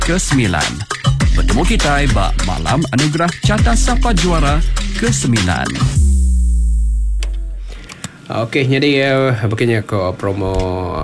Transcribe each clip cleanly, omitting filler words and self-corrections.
ke-9. Bertemu kita bak malam anugerah Carta Sapa Juara ke-9. Okey, jadi begini ko promo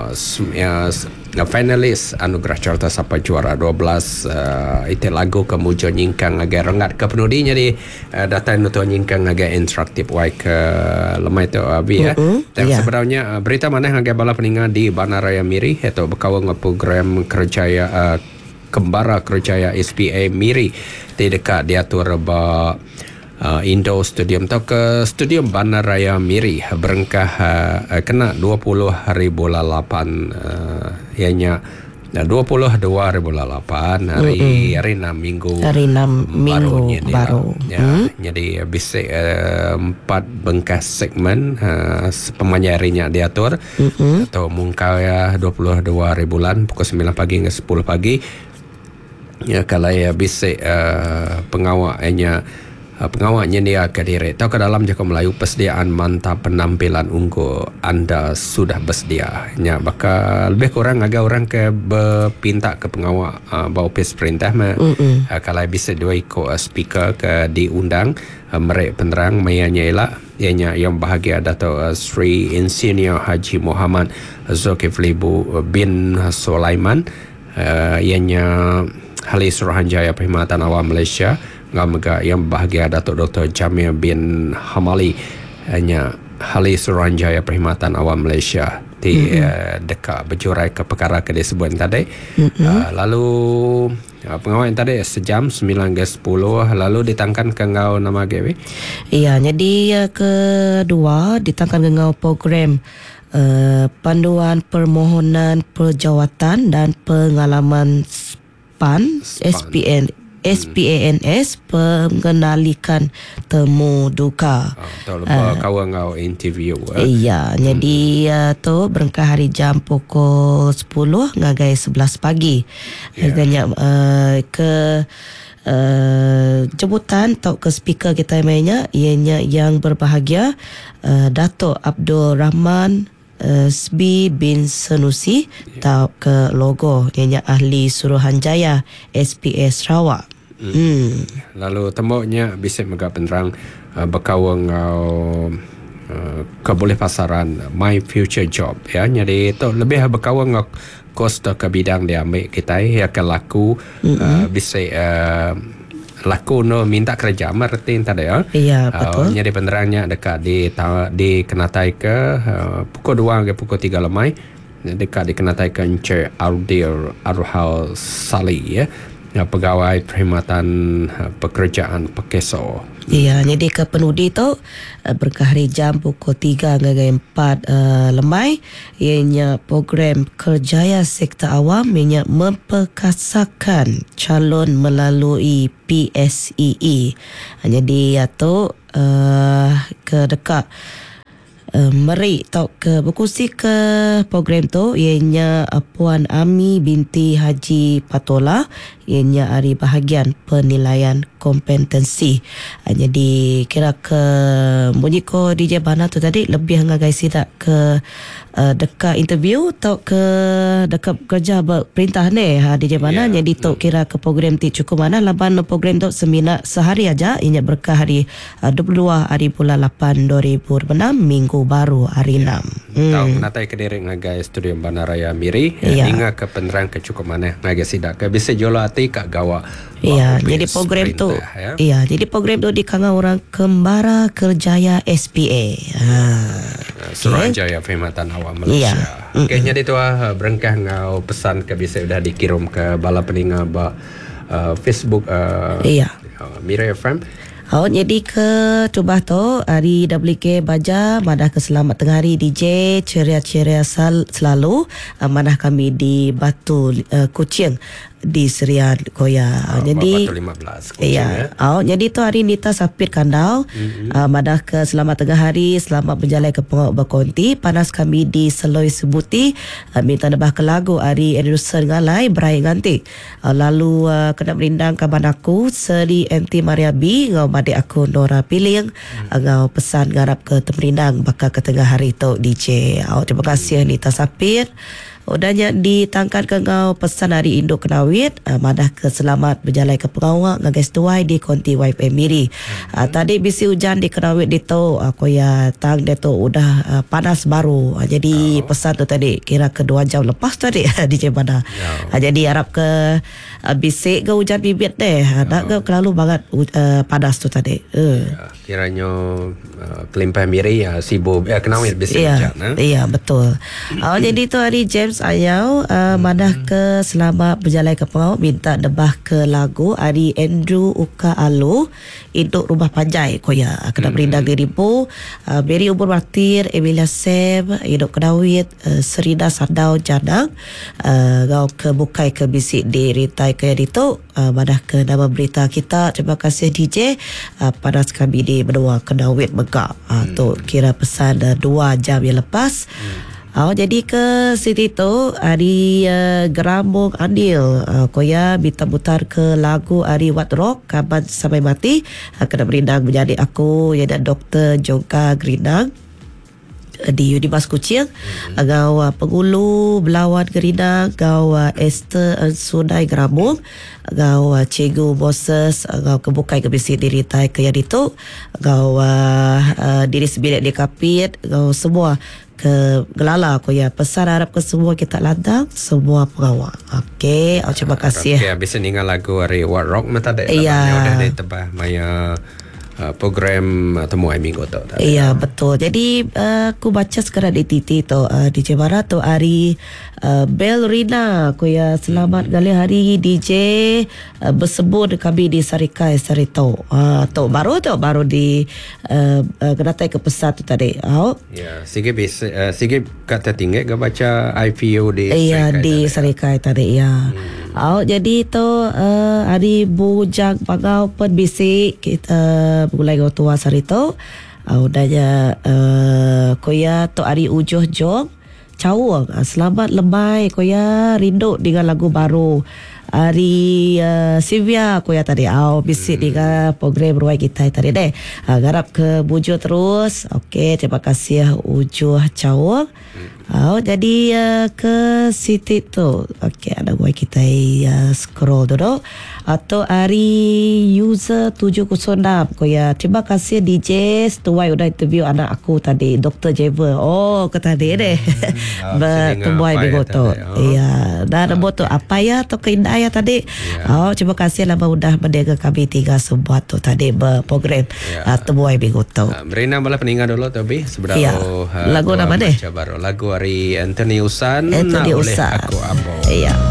finalis anugerah Carta Sapa Juara 12 itu lagu kemujo nyingkang agak rengat ke penudi, jadi datang untuk nyingkang agak interaktif wai ke lemai tu abi ya. Dan sebenarnya berita mana agak bala peningan di Bandaraya Miri atau berkawang program kerjaya kembara kerjaya SPA Miri di dekat diatur ba Indo Stadium atau ke Stadium Bandaraya Miri berengkah kena 20,008 ianya 22,008 hari 6 minggu baru ya. Jadi bisik 4 bengkas segmen pemanyarinya diatur atau mungkaya 22 bulan pukul 9 pagi hingga 10 pagi ya. Kalau ya bisik pengawaknya dia ke diri atau ke dalam jika Melayu persediaan mantap penampilan unggul anda sudah bersedia ya, maka lebih kurang agak orang ke berpinta ke pengawak bawa pes perintah kalau bisa dua ikut speaker ke diundang mereka penerang mayanya ialah ianya yang bahagia Dato' Sri Insinyur Haji Muhammad Zulkifli bin Sulaiman ianya Ahli Suruhanjaya Perkhidmatan Awam Malaysia Gamega yang bahagia Datuk Dr. Jamil bin Hamali hanya Ahli Suruhanjaya Perkhidmatan Awam Malaysia di dekat berjurai ke perkara ke disebut tadi. Lalu pengawal yang tadi sejam 9 ke 10 lalu ditangkan ke ngau nama gawe. Iya, jadi kedua ditangkan ke ngau program panduan permohonan perjawatan dan pengalaman SPANS pengenalikan temu duka. Tahu lepas kawan ngau interview. Iya, jadi tu berengkah hari jam pukul 10 ngagai 11 pagi. Agaknya ke jemputan atau ke speaker kita mainnya ianya yang berbahagia Dato' Abdul Rahman SB bin Sanusi tau ke logo ianya Ahli Suruhanjaya SPA Sarawak. Lalu temboknya bisa megap penerang berkawang keboleh pasaran My Future Job ya. Jadi itu lebih berkawang kos ke bidang dia ambil kita ya ke laku bisa laku no minta kerja martin tadi ya. Iya, betul. Jadi penerangnya dekat di Kenatai ke pukul 2 ke pukul 3 lemai dekat di Kenatai ke Encik Ardil Arhal Sali ya. Pegawai Perkhidmatan Pekerjaan Pekeso. Iya, jadi ke penudi tu berkah hari jam pukul 3 hingga 4 lemai ianya program kerjaya sektor awam ianya memperkasakan calon melalui PSEE. Jadi tu ke dekat meri tau ke berkongsi ke program tu ianya Puan Ami binti Haji Patola ianya hari bahagian penilaian kompetensi. Jadi kira ke bunyi ko DJ Bana tu tadi lebih ngagai sidak ke dekat interview atau ke dekat kerja perintah ni DJ Bana. Jadi tu kira ke program ti cukup mana laban program tu seminar sehari aja ianya berkah hari 22 hari bulan 8 2006 minggu baru hari 6. Tahu natai ke diri ngagai studio Bandaraya Miri hingga ke penerang ke cukup mana ngagai sidak ke bisa jolo ati kak gawa. Iya, jadi program tu iya, jadi program tu dikanga orang kembara kerjaya SPA. Suruhanjaya Perkhidmatan Awam Malaysia. Okey, jadi tu berengkah ngau pesan ke bisa sudah dikirim ke bala peninga Facebook Mira FM. Jadi ke coba tu hari WK Baja madah ke selamat tengah hari DJ ceria-ceria selalu madah kami di Batu Kuching di Serian Koya. Jadi Batu 15 iya. Jadi tu hari Nita Sapir Kandau madah ke selamat tengah hari, selamat berjalan ke pengawak berkonti. Panas kami di Seloi Sebuti minta nebah ke lagu hari Anderson Ngalai Berai Ngantik. Lalu kena merindang kaban aku Seri MT Maria B ngau adik aku Nora Piling ngau pesan ngarap ke temerindang bakal ke tengah hari tu DJ. Terima kasih Nita Sapir. Udahnya ditangkat ke ngau pesan dari Induk Kenawit, madah ke selamat berjalan ke pengawak ngagas tuai di konti YPM Miri. Tadi bisi hujan di Kenawit di tu aku ya tang dia tu udah panas baru. Jadi pesan tu tadi kira ke 2 jam lepas tadi di Jemana. Jadi harap ke bisik ke hujan bibit deh. Nak ke terlalu banget panas tu tadi. Kiranya Kelimpah Miri sibuk Kenawit bisi hujan. Iya betul. Jadi tu hari James Ayau madah ke selamat berjalan ke pengawak minta debah ke lagu hari Andrew Uka Alu Induk Rumah Panjai koya kena berindang dirimu Mary Umur Martir Emilia Sam Induk Kenawit Serina Sandau Janang ngau ke bukai ke bisik di ritai kaya itu madah ke nama berita kita. Terima kasih DJ panas kami di Benua Kenawit Megak. Tu kira pesan 2 jam yang lepas. Jadi ke situ tu hari Gerambung Andil koya minta putar ke lagu hari What Rock Kaban Sampai Mati kena berindang menjadi aku ya dan Dr. Jongka Gerinang di Unibas Kuching agau Pengulu Belawan Gerinang agau Esther Sunai Gerambung agau Cikgu Moses agau kebukai ke bisi diri tai ke yang itu agau diri sebilik di kapit agau semua ke Gelala aku ya pesan harap ke semua kita landang semua pengawal. Okey, terima kasih. Okey, habis ni lagu hari What Rock mata dah. Iya. Udah ditebah maya program temu minggu tu. Iya betul. Jadi aku baca sekarang di TT tu di Jemara tu hari Bel Rina aku ya selamat kali hari DJ bersebut kami di Sarikai Sarito. Tu baru di kedatai ke pesan tu tadi. Ya, sikit kata tinggal ke baca IPO di Iya di Sarikai tadi ya. Jadi tu hari bujang pagau pen bisik kita mulai go tua Sarito. Udahnya koya tu hari ujuh jong Cawang selamat lembai koya rindu dengan lagu baru hari Sylvia koya tadi bisik dengan program ruai kita tadi deh garap ke buju terus. Okey, terima kasih ujuh Cawang. Jadi ke Siti tu okey ada buat kita scroll dulu atau hari user 706 koya terima kasih DJ Stuai udah interview anak aku tadi Dr. Jever ke tadi deh bertumbuh minggu tu iya dan tu apa ya atau keindah ya tadi terima kasih lama udah mendengar kami tiga sebuah tu tadi berprogram tembuai minggu tu Merina malah peninggal dulu tapi sebenarnya lagu nama deh lagu hari Anthony Usan Anthony oleh Usan Aku Abo. Iya.